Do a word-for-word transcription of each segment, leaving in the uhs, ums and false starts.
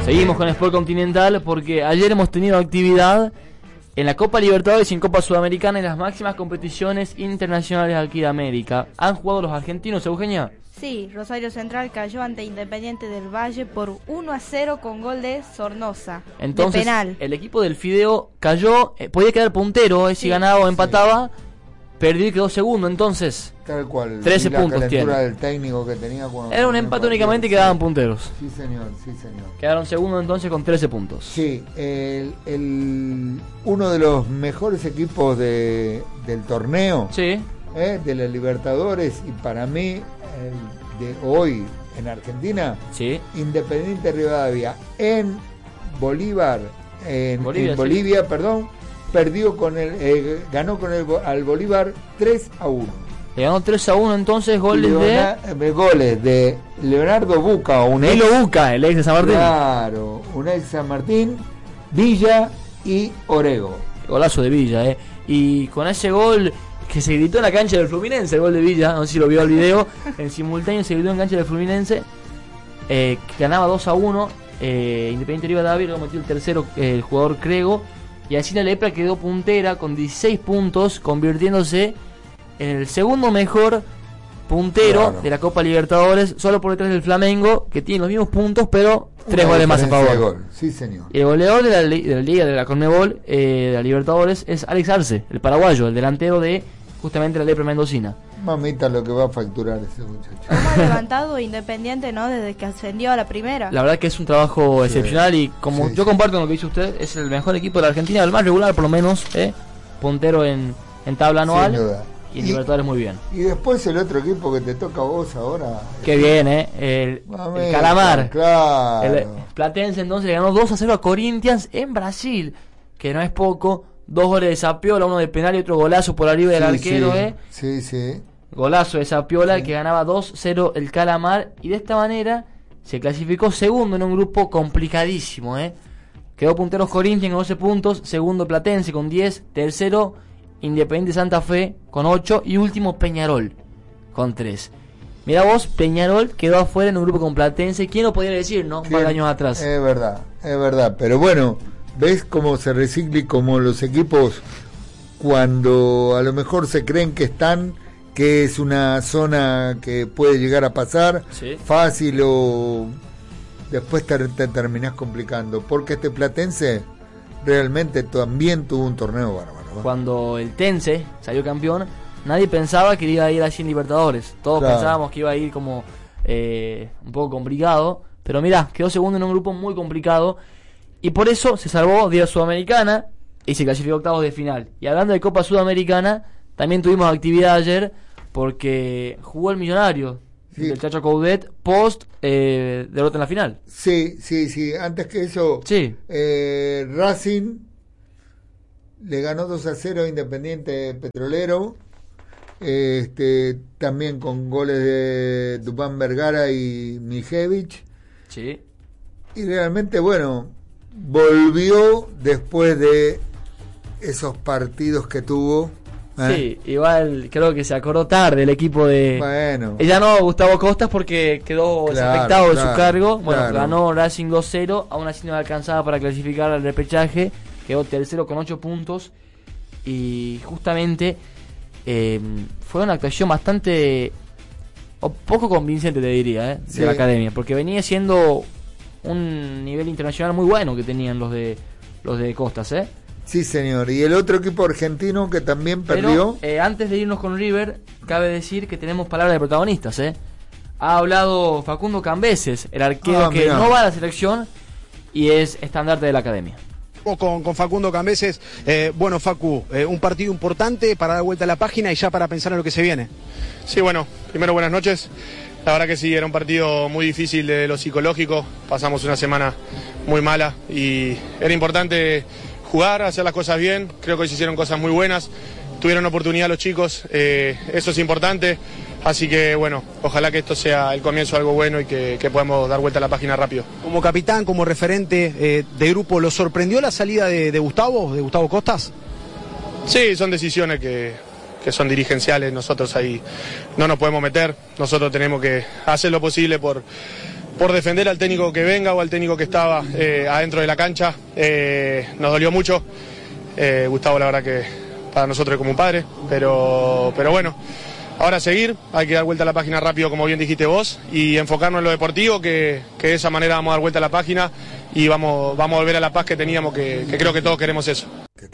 Seguimos con Sport Continental porque ayer hemos tenido actividad en la Copa Libertadores y en Copa Sudamericana en las máximas competiciones internacionales aquí de América. ¿Han jugado los argentinos, Eugenia? Sí, Rosario Central cayó ante Independiente del Valle por uno a cero con gol de Sornosa. Entonces, de penal. El equipo del Fideo cayó, eh, podía quedar puntero, eh, si Sí, ganaba o sí. empataba, perdió y quedó segundo, entonces. Tal cual. trece y la puntos calentura tiene. del técnico que tenía cuando Era un empate únicamente y quedaban punteros. Sí, señor, sí, señor. Quedaron segundo entonces con trece puntos. Sí, el, el, uno de los mejores equipos de, del torneo, Sí. eh, de la Libertadores, y para mí, el de hoy en Argentina, Sí. Independiente Rivadavia, en Bolívar, en Bolivia, en sí. Bolivia, perdón, perdió con el, eh, ganó con el al Bolívar tres a uno. Le ganó tres a uno entonces, goles Leona- eh, goles de Leonardo Buca, un de ex, Nilo Buca, el ex de San Martín. claro, un ex San Martín, Villa y Orego. Golazo de Villa, eh. Y con ese gol que se gritó en la cancha del Fluminense, el gol de Villa, no sé si lo vio el video, en simultáneo se gritó en cancha del Fluminense, eh, que ganaba dos a uno, eh, Independiente Rivadavia, luego metió el tercero eh, el jugador Crego, y así la Lepra quedó puntera con dieciséis puntos, convirtiéndose en el segundo mejor puntero Claro. de la Copa Libertadores, solo por detrás del Flamengo, que tiene los mismos puntos, pero tres Una goles más a diferencia favor. de gol. Sí, señor. Y el goleador de la, li- de la Liga de la Conmebol, eh, de la Libertadores, es Alex Arce, el paraguayo, el delantero de justamente la Lepra Mendocina. Mamita lo que va a facturar ese muchacho. ¿Cómo ha levantado Independiente, no? Desde que ascendió a la primera. La verdad que es un trabajo Sí. excepcional y como Sí, yo sí. comparto con lo que dice usted, es el mejor equipo de la Argentina, el más regular por lo menos, eh, puntero en, en tabla anual. Sin duda. Y en Libertadores muy bien. Y después el otro equipo que te toca a vos ahora. Qué bien, ¿eh? El, Mamita, el Calamar. Claro. El Platense entonces le ganó dos a cero a Corinthians en Brasil, que no es poco. Dos goles de Zapiola, uno de penal y otro golazo por arriba del Sí, arquero, sí, ¿eh? Sí, sí. Golazo de Zapiola, Sí. que ganaba dos cero el Calamar. Y de esta manera se clasificó segundo en un grupo complicadísimo, ¿eh? Quedó punteros Corinthians con doce puntos, segundo Platense con diez, tercero Independiente Santa Fe con ocho y último Peñarol con tres. Mirá vos, Peñarol quedó afuera en un grupo con Platense. ¿Quién lo podía decir, no? Un par de años atrás. Es verdad, es verdad. Pero bueno, ¿ves cómo se recicla y cómo los equipos, cuando a lo mejor se creen que están, que es una zona que puede llegar a pasar Sí. fácil, o después te, te terminás complicando? Porque este Platense realmente también tuvo un torneo bárbaro, ¿no? Cuando el Tense salió campeón, nadie pensaba que iba a ir así en Libertadores. Todos Claro. pensábamos que iba a ir como eh, un poco complicado. Pero mirá, quedó segundo en un grupo muy complicado. Y por eso se salvó de la Sudamericana y se clasificó a octavos de final. Y hablando de Copa Sudamericana, también tuvimos actividad ayer porque jugó el Millonario Sí. del Chacho Coudet post eh, derrota en la final. Sí, sí, sí. Antes que eso, Sí. eh, Racing le ganó dos a cero a Independiente Petrolero. Este, también con goles de Dupán Vergara y Mijevich. Sí. Y realmente, bueno, volvió después de esos partidos que tuvo. ¿eh? Sí, igual creo que se acordó tarde el equipo de... Bueno, Ella no, Gustavo Costas, porque quedó Claro, desafectado de claro, su cargo. Bueno, claro. ganó Racing dos cero, aún así no alcanzaba para clasificar al repechaje. Quedó tercero con ocho puntos. Y justamente eh, fue una actuación bastante, o poco convincente, te diría, eh, de Sí. la academia. Porque venía siendo un nivel internacional muy bueno que tenían los de los de Costas, ¿eh? sí, señor. Y el otro equipo argentino que también perdió. Pero eh, antes de irnos con River, cabe decir que tenemos palabras de protagonistas, ¿eh? Ha hablado Facundo Cambeses, el arquero Ah, que mirá. no va a la selección y es estandarte de la academia. Con, con Facundo Cambeses. Eh, bueno, Facu, eh, un partido importante para dar vuelta a la página y ya para pensar en lo que se viene. Sí, bueno, primero buenas noches. La verdad que sí, era un partido muy difícil de lo psicológico. Pasamos una semana muy mala y era importante jugar, hacer las cosas bien. Creo que hoy se hicieron cosas muy buenas. Tuvieron oportunidad los chicos, eh, eso es importante. Así que bueno, ojalá que esto sea el comienzo de algo bueno y que, que podamos dar vuelta a la página rápido. Como capitán, como referente eh, de grupo, ¿lo sorprendió la salida de, de Gustavo, de Gustavo Costas? Sí, son decisiones que, que son dirigenciales, nosotros ahí no nos podemos meter, nosotros tenemos que hacer lo posible por, por defender al técnico que venga o al técnico que estaba eh, adentro de la cancha. Eh, nos dolió mucho. Eh, Gustavo, la verdad que para nosotros es como un padre, pero, pero bueno, ahora seguir, hay que dar vuelta a la página rápido, como bien dijiste vos, y enfocarnos en lo deportivo, que, que de esa manera vamos a dar vuelta a la página y vamos, vamos a volver a la paz que teníamos, que, que creo que todos queremos eso.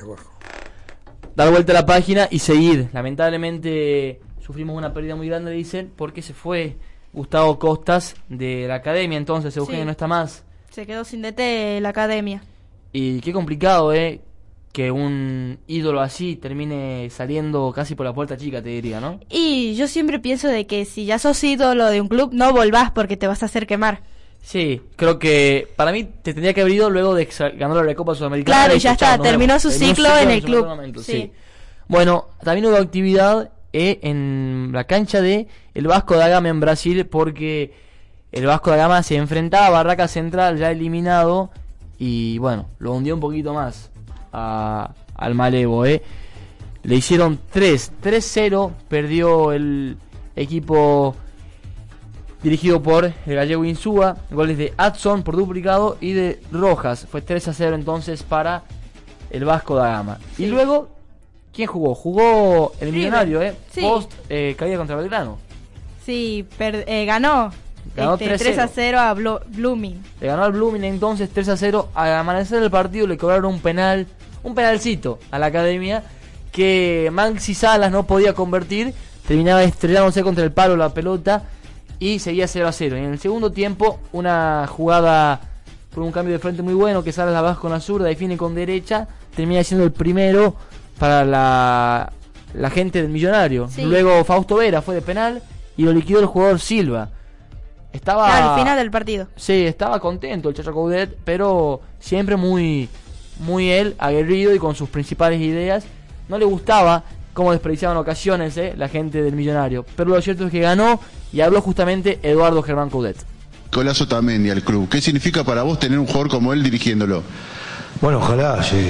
Dar vuelta a la página y seguir. Lamentablemente sufrimos una pérdida muy grande, dicen, porque se fue Gustavo Costas de la academia, entonces Eugenio sí. no está más. Se quedó sin D T la academia. Y qué complicado, ¿eh? Que un ídolo así termine saliendo casi por la puerta chica, te diría, ¿no? Y yo siempre pienso de que si ya sos ídolo de un club, no volvás porque te vas a hacer quemar. Sí, creo que para mí te tendría que haber ido luego de ganar la Recopa Sudamericana. Claro, y ya está, terminó su terminó ciclo en el club. Momento, sí. sí. Bueno, también hubo actividad eh, en la cancha de el Vasco da Gama en Brasil, porque el Vasco da Gama se enfrentaba a Barraca Central, ya eliminado, y bueno, lo hundió un poquito más a, al Malevo, eh. Le hicieron tres cero, perdió el equipo dirigido por el gallego Insúa, goles de Adson por duplicado y de Rojas. Fue tres a cero entonces para el Vasco da Gama. Sí. Y luego, ¿quién jugó? Jugó el Millonario, ¿eh? Sí. Post eh, caída contra Belgrano. Sí, per, eh, ganó. Ganó este, tres a cero a Blo- Blooming. Le ganó al Blooming entonces tres a cero. Al amanecer del partido le cobraron un penal, un penalcito a la academia que Maxi Salas no podía convertir. Terminaba estrellándose contra el palo la pelota y seguía cero a cero. Y en el segundo tiempo, una jugada por un cambio de frente muy bueno, que Salas la baja con la zurda, define con derecha, termina siendo el primero para la, la gente del Millonario. Sí. Luego Fausto Vera fue de penal y lo liquidó el jugador Silva. Estaba claro, al final del partido. Sí, estaba contento el Chacho Coudet, pero siempre muy, muy él, aguerrido y con sus principales ideas. No le gustaba cómo desperdiciaban ocasiones eh, la gente del Millonario, pero lo cierto es que ganó y habló justamente Eduardo Germán Coudet. Nicolás Otamendi al club, ¿qué significa para vos tener un jugador como él dirigiéndolo? Bueno, ojalá llegue.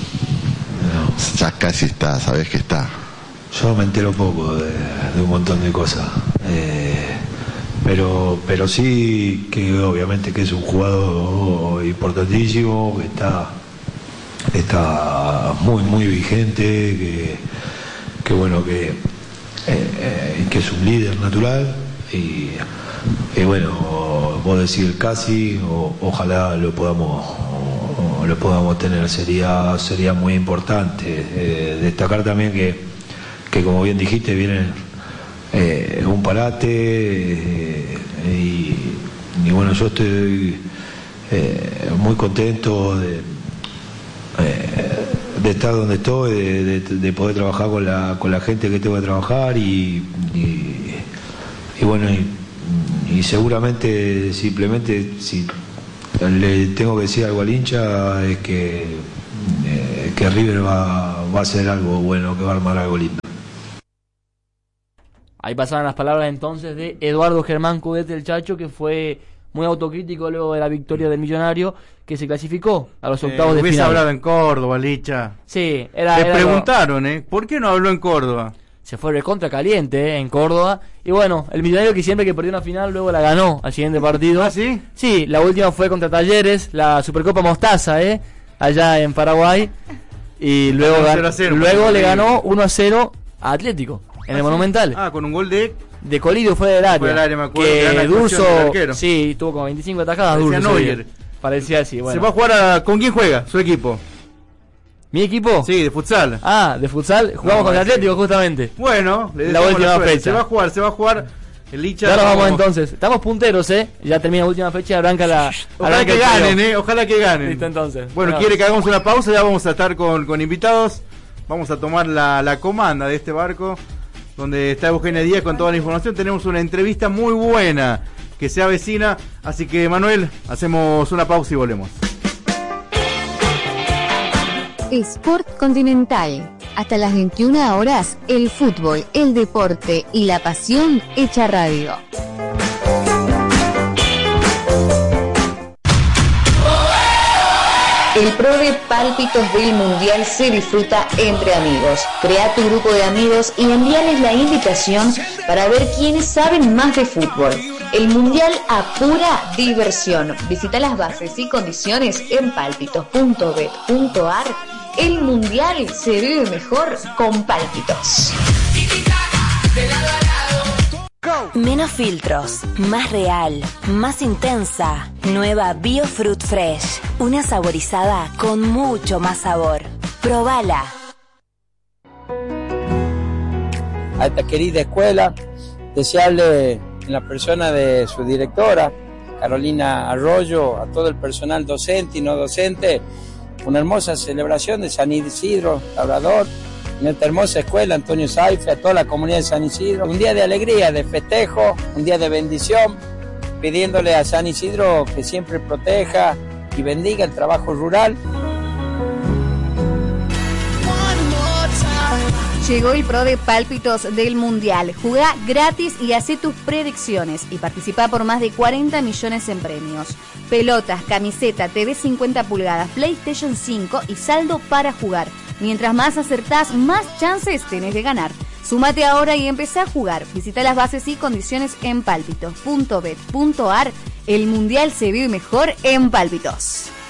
No. Ya casi está, sabés que está. Yo me entero poco de, de un montón de cosas, eh, pero pero sí que obviamente que es un jugador importantísimo, que está está muy muy vigente, que, que bueno que eh, eh, que es un líder natural y, y bueno, vos decís el casi, o, ojalá lo podamos o, lo podamos tener, sería sería muy importante. Eh, destacar también que que como bien dijiste viene eh, un parate eh, y, y bueno, yo estoy eh, muy contento de, eh, de estar donde estoy, de, de, de poder trabajar con la con la gente que tengo que trabajar y, y, y bueno y, y seguramente simplemente si le tengo que decir algo al hincha es que eh, que River va, va a hacer algo bueno, que va a armar algo lindo. Ahí pasaban las palabras entonces de Eduardo Germán Coudet, el Chacho, que fue muy autocrítico luego de la victoria del Millonario, que se clasificó a los octavos eh, de final. Hubiese hablado en Córdoba, Licha. Sí, era... Le era preguntaron, lo... ¿eh? ¿Por qué no habló en Córdoba? Se fue recontra caliente, ¿eh? En Córdoba. Y bueno, el Millonario que siempre que perdió una final, luego la ganó al siguiente partido. ¿Ah, sí? Sí, la última fue contra Talleres, la Supercopa Mostaza, ¿eh? Allá en Paraguay. Y luego, cero a cero, luego le ganó uno a cero a Atlético, en ¿Ah, el sí? Monumental. Ah, con un gol de... De Colidio fue del área. Fue del área, me acuerdo. Que, que Durso, sí, tuvo como veinticinco atajadas. Parecía Durso. Neuer. Parecía así, bueno. ¿Se va a jugar a... ¿Con quién juega su equipo? ¿Mi equipo? Sí, de futsal. Ah, de futsal. Jugamos No, con el ese... Atlético, justamente. Bueno, le la última la fecha. Se va a jugar, se va a jugar el Licha. Y ahora vamos entonces. Estamos punteros, ¿eh? Ya termina la última fecha y arranca la... Ojalá arranca que ganen, ¿eh? Ojalá que ganen. Listo, entonces. Bueno, no. quiere que hagamos una pausa, ya vamos a estar con, con invitados. Vamos a tomar la, la comanda de este barco, donde está Eugenia Díaz con toda la información. Tenemos una entrevista muy buena que se avecina, así que Manuel, hacemos una pausa y volvemos. Sport Continental. Hasta las veintiuna horas, el fútbol, el deporte y la pasión hecha radio. El Pro de Pálpitos del Mundial se disfruta entre amigos. Crea tu grupo de amigos y envíales la invitación para ver quiénes saben más de fútbol. El Mundial a pura diversión. Visita las bases y condiciones en pálpitos punto bet punto ar. El Mundial se vive mejor con Pálpitos. Menos filtros, más real, más intensa. Nueva Biofruit Fresh. Una saborizada con mucho más sabor. Probala. A esta querida escuela, desearle en la persona de su directora, Carolina Arroyo, a todo el personal docente y no docente, una hermosa celebración de San Isidro Labrador, en esta hermosa escuela Antonio Saife, a toda la comunidad de San Isidro. Un día de alegría, de festejo, un día de bendición, pidiéndole a San Isidro que siempre proteja y bendiga el trabajo rural. Llegó el Pro de Pálpitos del Mundial. Jugá gratis y hacé tus predicciones y participá por más de cuarenta millones en premios. Pelotas, camiseta, T V cincuenta pulgadas, PlayStation cinco y saldo para jugar. Mientras más acertás, más chances tenés de ganar. Sumate ahora y empezá a jugar. Visita las bases y condiciones en pálpitos punto bet punto ar. El Mundial se vive mejor en Pálpitos.